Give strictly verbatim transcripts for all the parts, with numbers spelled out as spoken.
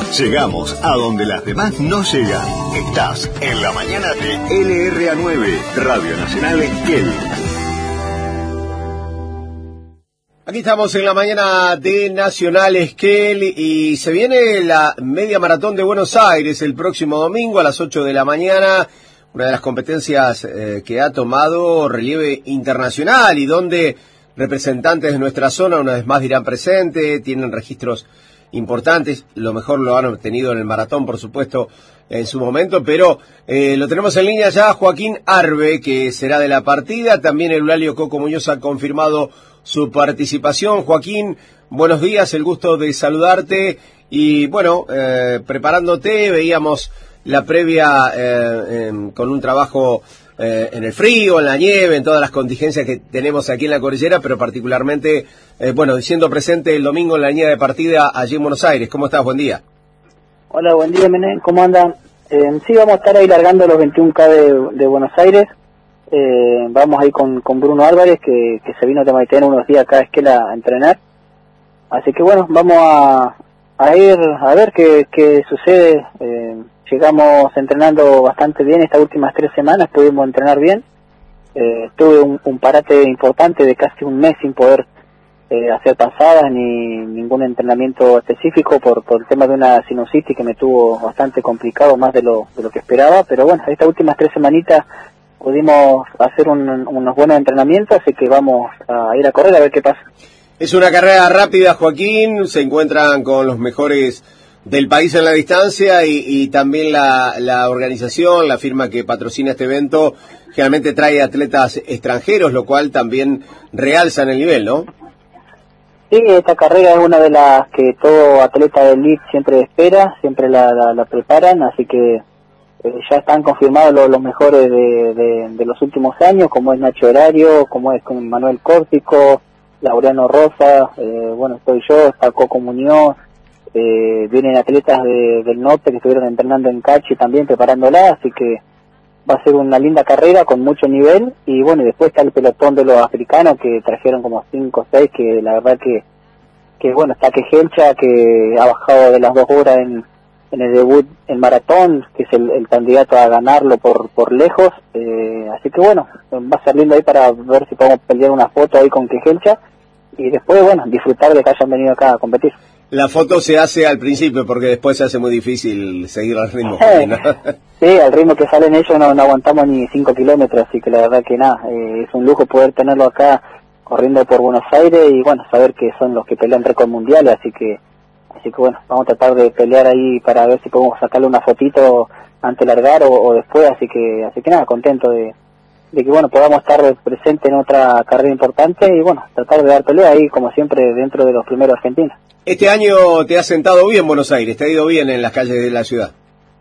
Llegamos a donde las demás no llegan. Estás en la mañana de L R A nueve, Radio Nacional Esquel. Aquí estamos en la mañana de Nacional Esquel y se viene la media maratón de Buenos Aires el próximo domingo a las ocho de la mañana. Una de las competencias eh, que ha tomado relieve internacional y donde representantes de nuestra zona una vez más dirán presente, tienen registros importantes, lo mejor lo han obtenido en el maratón, por supuesto, en su momento, pero eh, lo tenemos en línea ya Joaquín Arbe, que será de la partida. También Eulalio Coco Muñoz ha confirmado su participación. Joaquín, buenos días, el gusto de saludarte y bueno, eh, preparándote, veíamos la previa eh, eh, con un trabajo eh, en el frío, en la nieve, en todas las contingencias que tenemos aquí en la cordillera, pero particularmente, eh, bueno, siendo presente el domingo en la línea de partida allí en Buenos Aires. ¿Cómo estás? Buen día. Hola, buen día, Mené. ¿Cómo andan? Eh, sí, vamos a estar ahí largando los veintiún K de, de Buenos Aires. Eh, vamos ahí con, con Bruno Álvarez, que, que se vino de Maitén unos días acá a Esquela a entrenar. Así que bueno, vamos a, a ir a ver qué, qué sucede. Eh, llegamos entrenando bastante bien estas últimas tres semanas, pudimos entrenar bien. Eh, tuve un, un parate importante de casi un mes sin poder eh, hacer pasadas ni ningún entrenamiento específico por, por el tema de una sinusitis que me tuvo bastante complicado, más de lo, de lo que esperaba. Pero bueno, estas últimas tres semanitas pudimos hacer un, unos buenos entrenamientos, así que vamos a ir a correr a ver qué pasa. Es una carrera rápida, Joaquín, se encuentran con los mejores del país en la distancia y, y también la, la organización, la firma que patrocina este evento, generalmente trae atletas extranjeros, lo cual también realza en el nivel, ¿no? Sí, esta carrera es una de las que todo atleta de elite siempre espera, siempre la, la, la preparan, así que eh, ya están confirmados los, los mejores de, de, de los últimos años, como es Nacho Horario, como es con Manuel Córtico, Laureano Rosa, eh, bueno, estoy yo, está Coco Muñoz. Eh, vienen atletas de, del norte que estuvieron entrenando en Cachi también preparándola, así que va a ser una linda carrera con mucho nivel. Y bueno, y después está el pelotón de los africanos que trajeron como cinco o seis, que la verdad que que bueno, está Quejelcha, que ha bajado de las dos horas en, en el debut en maratón, que es el, el candidato a ganarlo por por lejos. Eh, así que bueno, va a ser lindo ahí para ver si podemos pelear una foto ahí con Quejelcha y después, bueno, disfrutar de que hayan venido acá a competir. La foto se hace al principio porque después se hace muy difícil seguir al ritmo. ¿No? Sí, al ritmo que salen ellos no, no aguantamos ni cinco kilómetros, así que la verdad que nada, eh, es un lujo poder tenerlo acá corriendo por Buenos Aires y bueno, saber que son los que pelean récord mundiales, así que así que bueno, vamos a tratar de pelear ahí para ver si podemos sacarle una fotito antes de largar o, o después, así que así que nada, contento de, de que bueno, podamos estar presente en otra carrera importante y bueno, tratar de dar pelea ahí como siempre dentro de los primeros argentinos. Este año te has sentado bien Buenos Aires, te ha ido bien en las calles de la ciudad.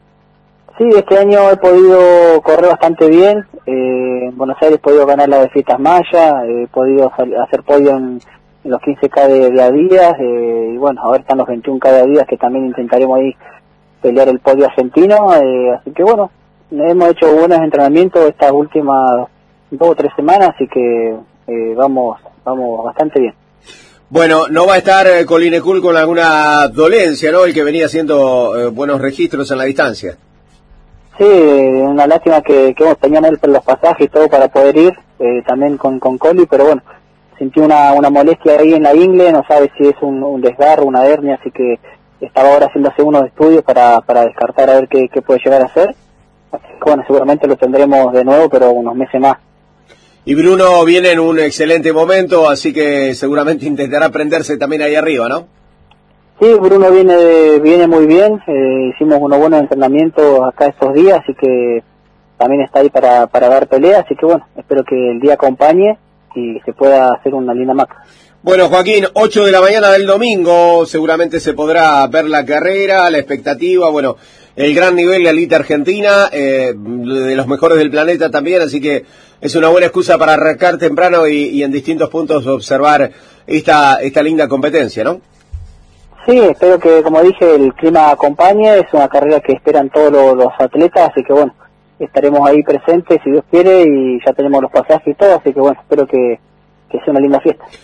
Sí, este año he podido correr bastante bien. Eh, en Buenos Aires he podido ganar la de Fiestas Maya, he podido hacer podio en, en los quince K de, de Adías, eh, y bueno, ahora están los veintiún K de Adías que también intentaremos ahí pelear el podio argentino. Eh, así que bueno, hemos hecho buenos entrenamientos estas últimas dos o tres semanas, así que eh, vamos, vamos bastante bien. Bueno, no va a estar eh, Colinecul con alguna dolencia, ¿no? El que venía haciendo eh, buenos registros en la distancia. Sí, una lástima que, que hemos tenido él por los pasajes y todo para poder ir, eh, también con, con Coli, pero bueno, sentí una, una molestia ahí en la ingle, no sabe si es un, un desgarro, una hernia, así que estaba ahora haciéndose unos estudios para, para descartar a ver qué, qué puede llegar a hacer. Así que bueno, seguramente lo tendremos de nuevo, pero unos meses más. Y Bruno viene en un excelente momento, así que seguramente intentará prenderse también ahí arriba, ¿no? Sí, Bruno viene viene muy bien, eh, hicimos unos buenos entrenamientos acá estos días, así que también está ahí para, para dar pelea, así que bueno, espero que el día acompañe y se pueda hacer una linda marca. Bueno, Joaquín, ocho de la mañana del domingo, seguramente se podrá ver la carrera, la expectativa, bueno, el gran nivel de la elite argentina, eh, de los mejores del planeta también, así que es una buena excusa para arrancar temprano y, y en distintos puntos observar esta esta linda competencia, ¿no? Sí, espero que, como dije, el clima acompañe, es una carrera que esperan todos los, los atletas, así que bueno, estaremos ahí presentes si Dios quiere y ya tenemos los pasajes y todo, así que bueno, espero que, que sea una linda fiesta.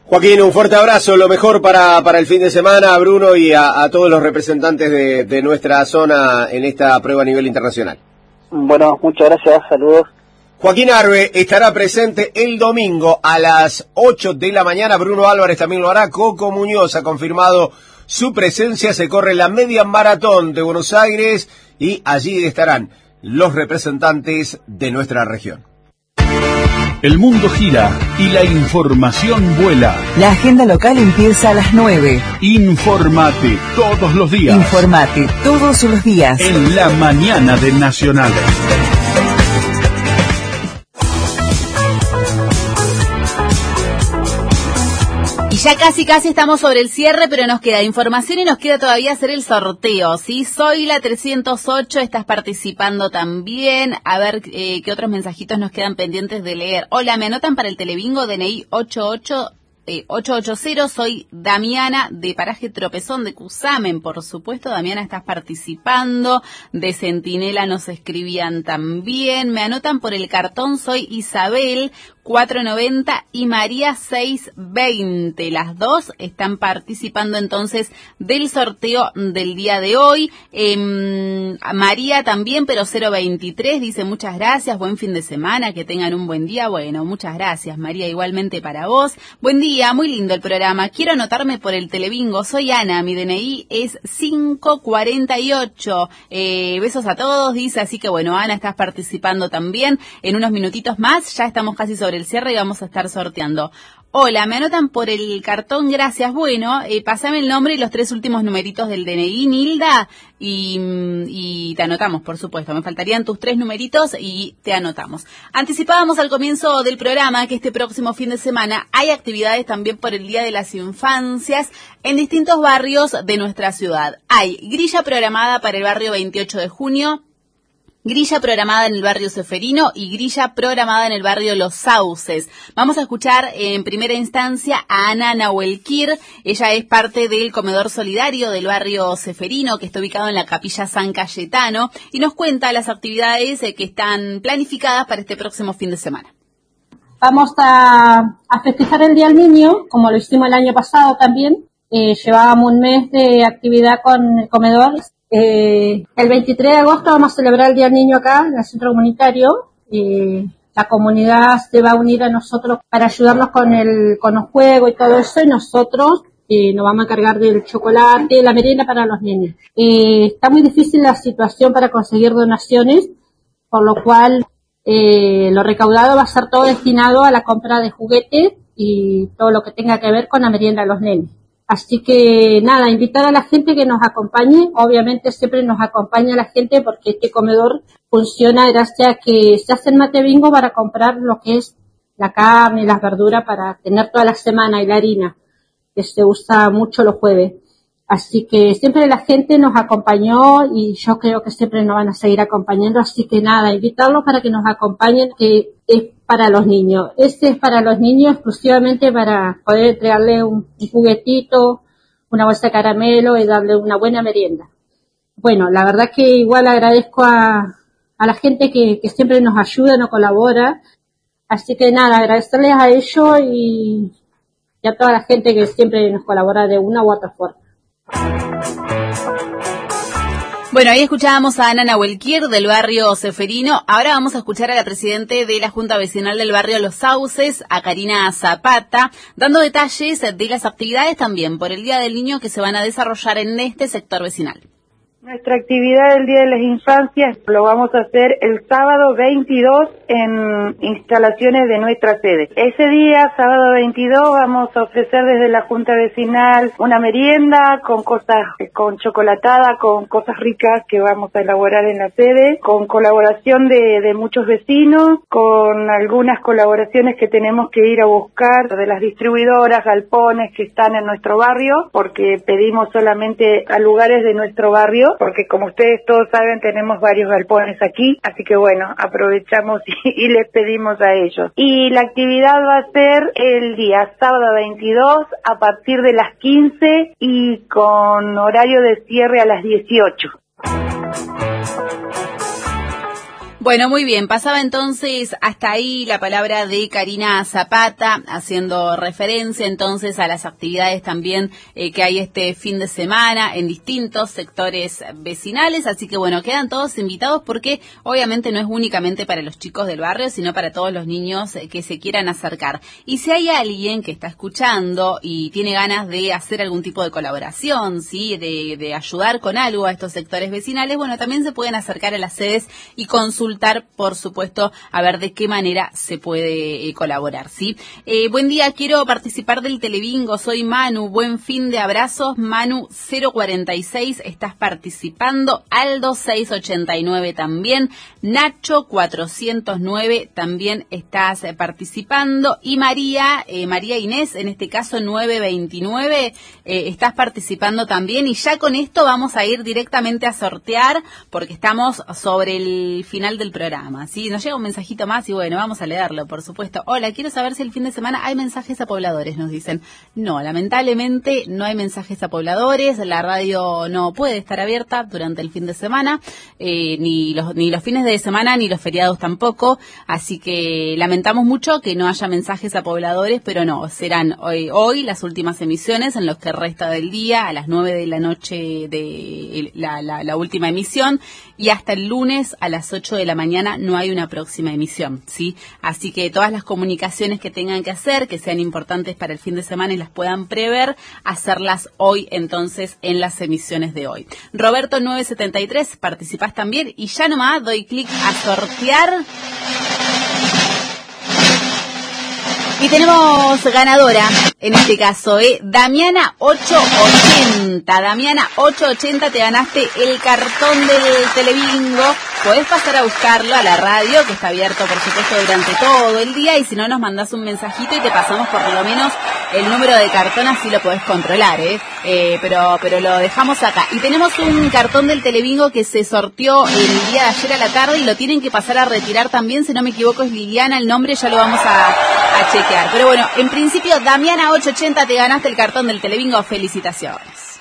Joaquín, un fuerte abrazo, lo mejor para, para el fin de semana, a Bruno y a, a todos los representantes de, de nuestra zona en esta prueba a nivel internacional. Bueno, muchas gracias, saludos. Joaquín Arbe estará presente el domingo a las ocho de la mañana, Bruno Álvarez también lo hará, Coco Muñoz ha confirmado su presencia, se corre la media maratón de Buenos Aires y allí estarán los representantes de nuestra región. El mundo gira y la información vuela. La agenda local empieza a las nueve. Informate todos los días. Informate todos los días. En la mañana de Nacional. Y ya casi casi estamos sobre el cierre, pero nos queda información y nos queda todavía hacer el sorteo, ¿sí? Soy la trescientos ocho, estás participando también. A ver eh, qué otros mensajitos nos quedan pendientes de leer. Hola, me anotan para el telebingo D N I ocho ocho ochenta, soy Damiana de Paraje Tropezón de Cusamen, por supuesto. Damiana, estás participando. De Centinela nos escribían también. Me anotan por el cartón, soy Isabel cuatrocientos noventa y María seiscientos veinte. Las dos están participando entonces del sorteo del día de hoy. Eh, María también, pero cero veintitrés, dice muchas gracias, buen fin de semana, que tengan un buen día. Bueno, muchas gracias María, igualmente para vos. Buen día, muy lindo el programa. Quiero anotarme por el telebingo, soy Ana, mi D N I es quinientos cuarenta y ocho. Eh, besos a todos, dice, así que bueno, Ana, estás participando también. En unos minutitos más, ya estamos casi sobre el cierre y vamos a estar sorteando. Hola, me anotan por el cartón, gracias. Bueno, eh, pasame el nombre y los tres últimos numeritos del D N I, Nilda, y, y te anotamos, por supuesto. Me faltarían tus tres numeritos y te anotamos. Anticipábamos al comienzo del programa que este próximo fin de semana hay actividades también por el Día de las Infancias en distintos barrios de nuestra ciudad. Hay grilla programada para el barrio veintiocho de junio, grilla programada en el barrio Ceferino y grilla programada en el barrio Los Sauces. Vamos a escuchar en primera instancia a Ana Nahuelquir. Ella es parte del comedor solidario del barrio Ceferino, que está ubicado en la Capilla San Cayetano, y nos cuenta las actividades que están planificadas para este próximo fin de semana. Vamos a, a festejar el Día del Niño, como lo hicimos el año pasado también. Eh, llevábamos un mes de actividad con el comedor. Eh, el veintitrés de agosto vamos a celebrar el Día del Niño acá en el centro comunitario. Eh, la comunidad se va a unir a nosotros para ayudarnos con el con los juegos y todo eso, y nosotros eh, nos vamos a encargar del chocolate, la merienda para los niños. Eh, está muy difícil la situación para conseguir donaciones, por lo cual eh, lo recaudado va a ser todo destinado a la compra de juguetes y todo lo que tenga que ver con la merienda de los nenes. Así que nada, invitar a la gente que nos acompañe. Obviamente siempre nos acompaña la gente porque este comedor funciona gracias a que se hace el mate bingo para comprar lo que es la carne y las verduras para tener toda la semana, y la harina, que se usa mucho los jueves. Así que siempre la gente nos acompañó y yo creo que siempre nos van a seguir acompañando. Así que nada, invitarlos para que nos acompañen, que es para los niños. Este es para los niños, exclusivamente para poder entregarle un, un juguetito, una bolsa de caramelo y darle una buena merienda. Bueno, la verdad que igual agradezco a, a la gente que, que siempre nos ayuda, nos colabora. Así que nada, agradecerles a ellos y, y a toda la gente que siempre nos colabora de una u otra forma. Bueno, ahí escuchábamos a Ana Nahuelquir del barrio Ceferino. Ahora vamos a escuchar a la presidente de la Junta Vecinal del barrio Los Sauces, a Karina Zapata, dando detalles de las actividades también por el Día del Niño que se van a desarrollar en este sector vecinal. Nuestra actividad del Día de las Infancias lo vamos a hacer el sábado veintidós en instalaciones de nuestra sede. Ese día, sábado veintidós, vamos a ofrecer desde la Junta Vecinal una merienda con cosas, con chocolatada, con cosas ricas que vamos a elaborar en la sede, con colaboración de, de muchos vecinos, con algunas colaboraciones que tenemos que ir a buscar de las distribuidoras, galpones que están en nuestro barrio, porque pedimos solamente a lugares de nuestro barrio, porque como ustedes todos saben tenemos varios galpones aquí, así que bueno, aprovechamos y, y les pedimos a ellos. Y la actividad va a ser el día sábado veintidós a partir de las quince y con horario de cierre a las dieciocho. Bueno, muy bien, pasaba entonces hasta ahí la palabra de Karina Zapata, haciendo referencia entonces a las actividades también eh, que hay este fin de semana en distintos sectores vecinales, así que bueno, quedan todos invitados porque obviamente no es únicamente para los chicos del barrio, sino para todos los niños eh, que se quieran acercar. Y si hay alguien que está escuchando y tiene ganas de hacer algún tipo de colaboración, sí, de, de ayudar con algo a estos sectores vecinales, bueno, también se pueden acercar a las sedes y consultar, por supuesto, a ver de qué manera se puede eh, colaborar, ¿sí? Eh, buen día, quiero participar del Telebingo, soy Manu, buen fin de abrazos, Manu cero cuarenta y seis, estás participando, Aldo seiscientos ochenta y nueve también, Nacho cuatrocientos nueve también estás eh, participando, y María, eh, María Inés, en este caso nueve veintinueve, eh, estás participando también, y ya con esto vamos a ir directamente a sortear, porque estamos sobre el final del programa, ¿sí? Nos llega un mensajito más y bueno, vamos a leerlo, por supuesto. Hola, quiero saber si el fin de semana hay mensajes a pobladores, nos dicen. No, lamentablemente no hay mensajes a pobladores, la radio no puede estar abierta durante el fin de semana, eh, ni los ni los fines de semana ni los feriados tampoco, así que lamentamos mucho que no haya mensajes a pobladores, pero no, serán hoy, hoy las últimas emisiones en los que resta del día, a las nueve de la noche de la, la, la última emisión, y hasta el lunes a las ocho de la mañana no hay una próxima emisión, ¿sí? Así que todas las comunicaciones que tengan que hacer, que sean importantes para el fin de semana y las puedan prever, hacerlas hoy entonces en las emisiones de hoy. Roberto nueve setenta y tres, participás también y ya nomás doy clic a sortear. Y tenemos ganadora, en este caso, ¿eh? Damiana ochocientos ochenta. Damiana ochocientos ochenta, te ganaste el cartón del Telebingo. Podés pasar a buscarlo a la radio, que está abierto, por supuesto, durante todo el día. Y si no, nos mandás un mensajito y te pasamos por lo menos el número de cartón, así lo podés controlar, ¿eh? eh pero pero lo dejamos acá. Y tenemos un cartón del Telebingo que se sorteó el día de ayer a la tarde y lo tienen que pasar a retirar también. Si no me equivoco, es Liliana el nombre, ya lo vamos a, a chequear. Pero bueno, en principio, Damiana ochocientos ochenta, te ganaste el cartón del Telebingo. Felicitaciones.